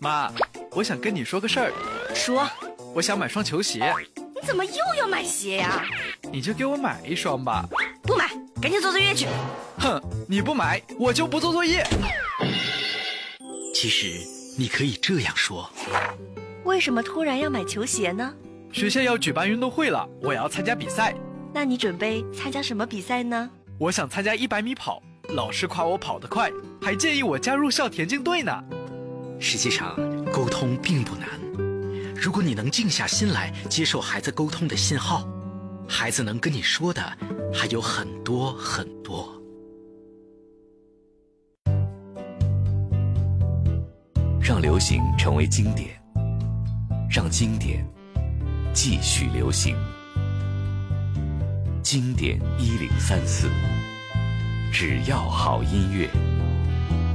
妈，我想跟你说个事儿。 说。 我想买双球鞋。 你怎么又要买鞋呀？ 你就给我买一双吧。 不买，赶紧做作业去。 哼，你不买，我就不做作业。 其实你可以这样说： 为什么突然要买球鞋呢？ 学校要举办运动会了，我要参加比赛。 那你准备参加什么比赛呢？ 我想参加100米跑，老师夸我跑得快，还建议我加入校田径队呢。 实际上，沟通并不难。如果你能静下心来接受孩子沟通的信号，孩子能跟你说的还有很多很多。 让流行成为经典，让经典继续流行。经典1034，只要好音乐。